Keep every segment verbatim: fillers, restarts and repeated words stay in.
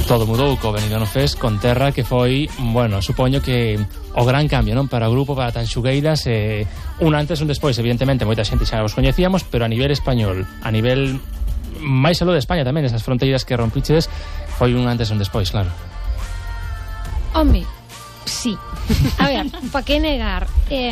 todo mudou co Benidorm Fest con Terra, que foi, bueno, supoño que o gran cambio, non, para o grupo, para Tanxugueiras, eh, un antes un despois. Evidentemente moita xente xa os coñecíamos, pero a nivel español, a nivel máis aló de España tamén, esas fronteiras que rompiches, foi un antes un despois, claro. Home, sí. A ver, pa que negar, eh,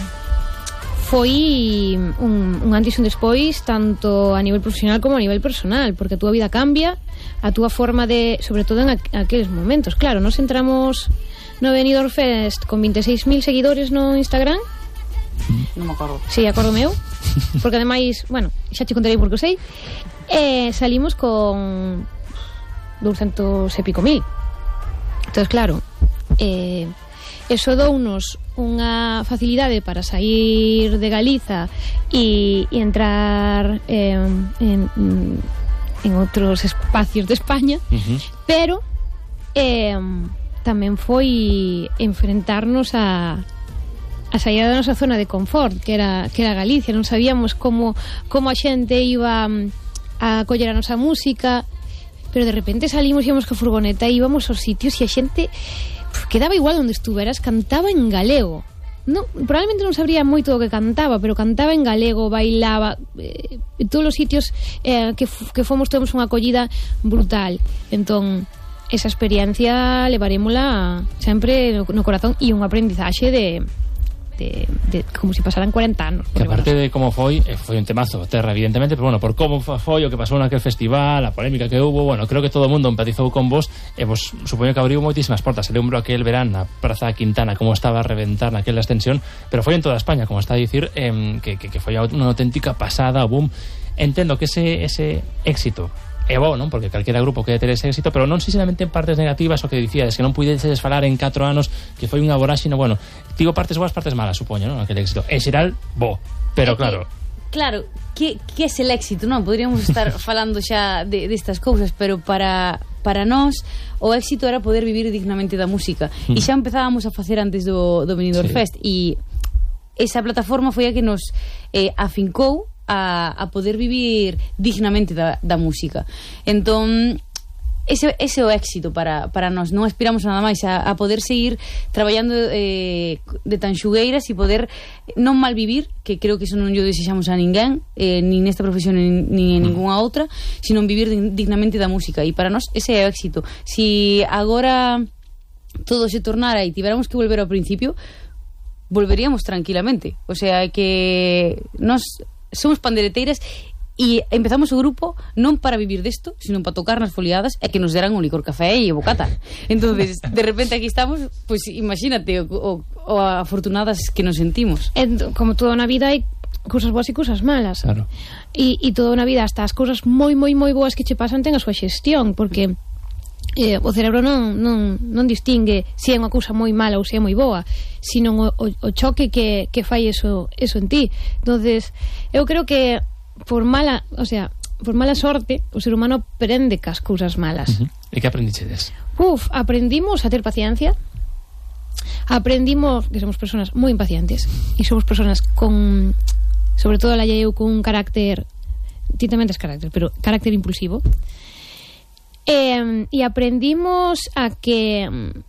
foi un, un antes e un despois tanto a nivel profesional como a nivel personal, porque a túa vida cambia, a túa forma de, sobre todo en aqu- aqueles momentos. Claro, nos entramos no Benidorm Fest con veintiséis mil seguidores no Instagram. Non me acordo. Sí, acordo meu. Porque ademais, bueno, xa te contarei porque o sei. Eh, salimos con doscientos e pico mil. Entón, claro, eh, eso dounos unha facilidade para sair de Galiza e, e entrar eh, en, en outros espacios de España, Uh-huh. pero eh, tamén foi enfrentarnos a a saída da nosa zona de confort, que era que era Galicia. Non sabíamos como como a xente iba a coller a nosa música, pero de repente salimos, íbamos ca furgoneta e íbamos aos sitios e a xente pff, quedaba igual onde estuveras, cantaba en galego. No, probablemente non sabría moito o que cantaba, pero cantaba en galego, bailaba, eh, en todos os sitios eh, que, f- que fomos tuvemos unha acollida brutal. Entón, esa experiencia levarémola sempre no, no corazón e un aprendizaxe de, de, de como se si pasaran cuarenta anos. Que aparte de como foi, eh, foi un temazo, Terra, evidentemente, pero bueno, por como fa- foi o que pasou naquel festival, a polémica que hubo, bueno, creo que todo o mundo empatizou con vos, e vos supoño que abriu moitísimas portas. Se lembro aquel verán na Praza Quintana como estaba a reventar naquela extensión, pero foi en toda España, como está a dicir, eh, que, que, que foi unha auténtica pasada, boom. Entendo que ese, ese éxito é bo, non? Porque calquera grupo quere ter ese éxito, pero non sinceramente en partes negativas, o que dicíades, que non puideses falar en catro anos, que foi unha voráxina, bueno, digo partes boas, partes malas, supoño, non? Aquel éxito. En xeral, bo, pero claro. Claro, que, que é el éxito, non? Podríamos estar falando xa de, destas cousas, pero para, para nós o éxito era poder vivir dignamente da música. Mm. E xa empezábamos a facer antes do, do Benidorm Sí. Fest, e esa plataforma foi a que nos eh, afincou a, a poder vivir dignamente da, da música. Entón, ese, ese é o éxito para, para nós. Non aspiramos nada máis a, a poder seguir traballando eh, de Tanxugueiras e poder non malvivir, que creo que iso non lle desexamos a ninguén, eh, nin nesta profesión nin, nin en ningunha outra, sino vivir dignamente da música. E para nós ese é o éxito. Si agora todo se tornara e tiveramos que volver ao principio, volveríamos tranquilamente. O sea, que nós somos pandereteiras e empezamos o grupo non para vivir desto, sino para tocar nas foliadas e que nos deran un licor café e bocata. Entonces, de repente aquí estamos, pues imagínate o, o, o afortunadas que nos sentimos. Ent- como toda na vida hai cousas boas e cousas malas. Claro. E, e toda na vida, hasta as cousas moi, moi, moi boas que che pasan ten a súa xestión, porque eh, o cerebro non, non, non distingue se é unha cousa moi mala ou se é moi boa, sino o, o, o choque que, que fai eso, eso en ti. Entonces, eu creo que por mala, o sea, por mala sorte, o ser humano aprende cas cousas malas. Uh-huh. E que aprendichedes? Uf, aprendimos a ter paciencia. Aprendimos que somos personas moi impacientes e somos personas con, sobre todo la eu, con un carácter, ti tamén tes carácter, pero carácter impulsivo. E, e aprendimos a que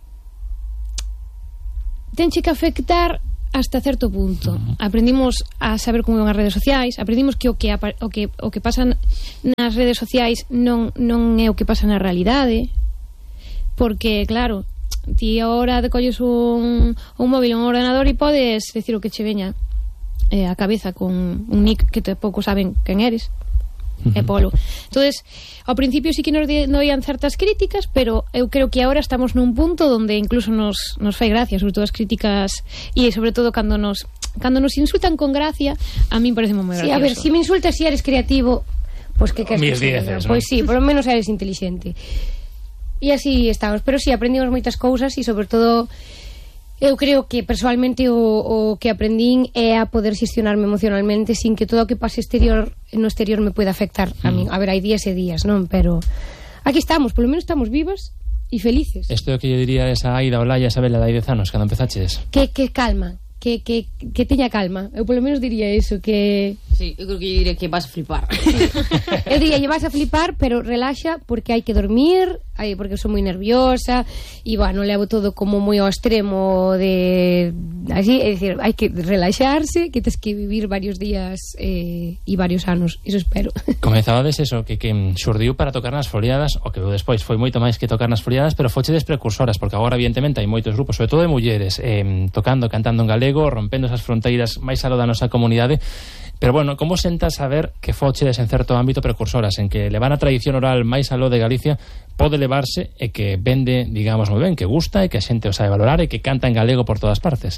tenche que afectar hasta certo punto. Uh-huh. Aprendimos a saber como iban as redes sociais, aprendimos que o que, apa- o que o que pasa nas redes sociais non, non é o que pasa na realidade, porque claro, ti ahora te colles un, un móvil, un ordenador e podes decir o que che veña eh, a cabeza con un nick que tampouco saben quen eres. Uh-huh. E polo. Entonces, ao principio sí que nos doían certas críticas, pero eu creo que agora estamos nun punto donde incluso nos, nos fai gracia, sobre todo as críticas, e sobre todo cando nos cando nos insultan con gracia, a mí parece moi gracioso. Sí, a ver, si me insultas si eres creativo, pues que queres Mis que sea, dieces, ¿no? Pues ¿no? sí, por lo menos eres inteligente. E así estamos, pero sí, aprendimos moitas cousas e sobre todo eu creo que personalmente o, o que aprendín é a poder xestionarme emocionalmente sin que todo o que pase exterior no exterior me pueda afectar a mí. A ver, hai días e días, non? Pero aquí estamos, polo menos estamos vivas e felices. Isto é o que lle diría esa Aida Olaya, esa vela de dez anos, cando empezaches. Que, que calma, que, que, que teña calma. Eu polo menos diría eso, que... Sí, eu creo que yo diría que vas a flipar. Eu diría, lle vas a flipar, pero relaxa porque hai que dormir, aí porque sou moi nerviosa e, bueno, levo todo como moi ao extremo de así, é dicir, hai que relaxarse, que tens que vivir varios días eh, e varios anos, iso espero. Comezabades eso, que, que xurdiu para tocar nas foliadas, o que despois foi moito máis que tocar nas foliadas, pero fochedes precursoras, porque agora evidentemente hai moitos grupos, sobre todo de mulleres, eh, tocando, cantando en galego, rompendo esas fronteiras máis aló da nosa comunidade. Pero bueno, como senta saber que fochedes en certo ámbito precursoras, en que levar a tradición oral máis aló de Galicia pode levarse e que vende, digamos, moi ben, que gusta e que a xente o sabe valorar e que canta en galego por todas partes?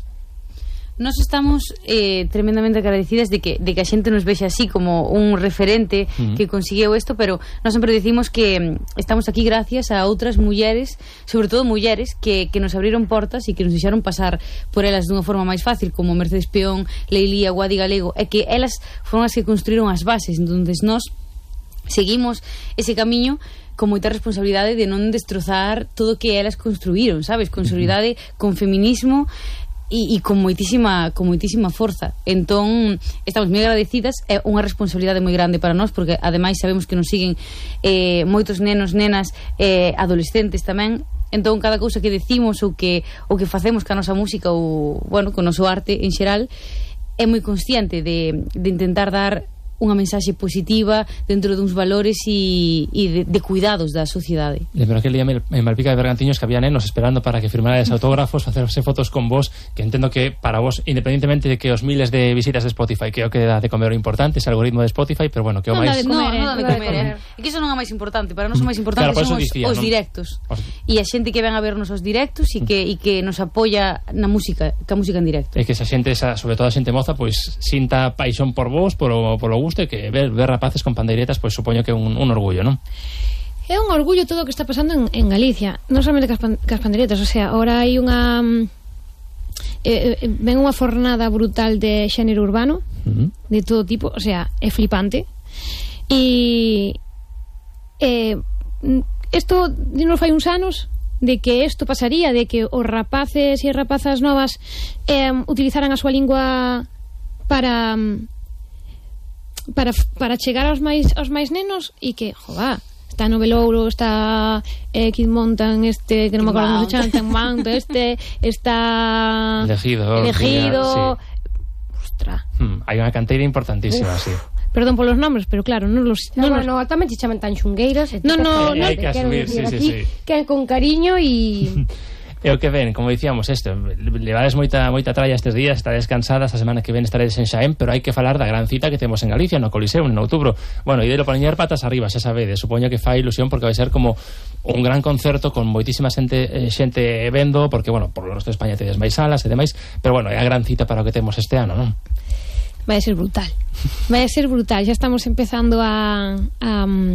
Nos estamos eh, tremendamente agradecidas de que, de que a xente nos vexe así como un referente uh-huh. que consiguiu isto, pero nós sempre decimos que mm, estamos aquí gracias a outras mulleres, sobre todo mulleres que, que nos abriron portas e que nos deixaron pasar por elas dunha forma máis fácil, como Mercedes Peón, Leilía, Guadi Galego, e que elas foron as que construíron as bases. Entonces nós seguimos ese camiño con moita responsabilidade de non destrozar todo o que elas construíron, sabes? Con solidaridade, con feminismo e, e con moitísima con moitísima forza. Entón, estamos moi agradecidas, é unha responsabilidade moi grande para nós, porque ademais sabemos que nos siguen eh, moitos nenos, nenas, eh, adolescentes tamén. Entón, cada cousa que decimos ou que, ou que facemos ca nosa música ou, bueno, con o noso arte en xeral, é moi consciente de, de intentar dar unha mensaxe positiva dentro duns valores e, e de, de cuidados da sociedade. Pero aquel día en Malpica de Bergantiños que había nenos esperando para que firmarades autógrafos, facerse fotos con vos, que entendo que para vos, independentemente de que os miles de visitas de Spotify, que é o que dá de comer o importante, ese algoritmo de Spotify, pero bueno, que o non máis... No, non dá de comer, eh. É que iso non é máis importante, para nós o máis importante claro, son os, dicía, os ¿no? directos. E a xente que ven a vernos os directos e que, e que nos apoia na música, ca música en directo. É que esa xente, esa, sobre todo a xente moza, pois sinta paixón por vos, por o, por o gusto, e que ver, ver rapaces con pandeiretas, pois supoño que é un, un orgullo, non? É un orgullo todo o que está pasando en, en Galicia, non solamente cas, pan, cas pandeiretas, o sea, ahora hai unha eh, eh, ven unha fornada brutal de xénero urbano, uh-huh. de todo tipo, o sea, é flipante. E eh, isto nos fai uns anos de que isto pasaría, de que os rapaces e as rapazas novas eh, utilizaran a súa lingua para para para chegar aos máis aos máis nenos e que, jová, está no Velouro, está eh, Kid Montan, este que non me acordo como se chama, Ten Mount, este está elegido, elegido. Sí. Ostras, hmm, hai unha canteira importantísima. Uf. Sí. Perdón polos nombres, pero claro, non los No, non no, los... no, tamén se chaman tan xungueiras. No, no, no, hai que asumir, sí, sí, sí. Que con cariño e É o que ven, como dicíamos, isto, levades moita moita tralla estes días, estaredes cansadas, a semana que ven estaredes en Xaén, pero hai que falar da gran cita que temos en Galicia, no Coliseo, en outubro. Bueno, e delo poñer patas arriba, xa sabedes, supoño que fai ilusión porque vai ser como un gran concerto con moitísima xente, eh, xente vendo, porque, bueno, por lo resto de España tedes máis salas e demais, pero, bueno, é a gran cita para o que temos este ano, non? Vai a ser brutal. Vai a ser brutal. Ya estamos empezando a a,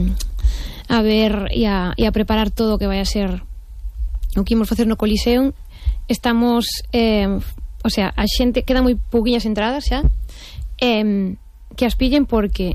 a ver e a, e a preparar todo o que vai a ser o que imos facer no Coliseo. Estamos eh, o sea, a xente queda moi pouquiñas entradas xa, eh, que as pillen porque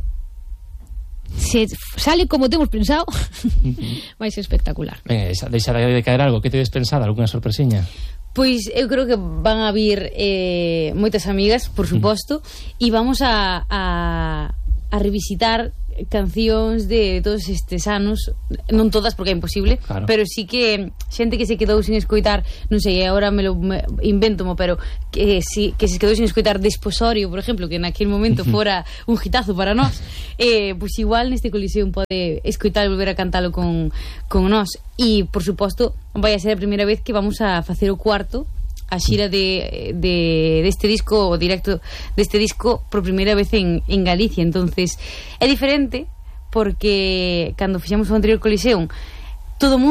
se sale como temos pensado vai ser espectacular. Venga, deixa, deixa de caer algo. Que tedes pensado? Alguna sorpresiña? Pois eu creo que van a vir eh, moitas amigas, por suposto, e vamos a, a, a revisitar cancións de todos estes anos, non todas porque é imposible, claro. Pero sí que xente que se quedou sin escoitar, non sei, agora me lo me, inventomo, pero que, si, que se quedou sin escoitar Desposorio, por exemplo, que naquele momento fora un hitazo para nós, eh, pois igual neste Coliseo pode escoitar e volver a cantalo con, con nós. E, por suposto, vai a ser a primeira vez que vamos a facer o cuarto, a xira de, de deste disco, o directo deste disco por primeira vez en, en Galicia. Entonces é diferente porque cando fixemos o anterior Coliseo todo o mundo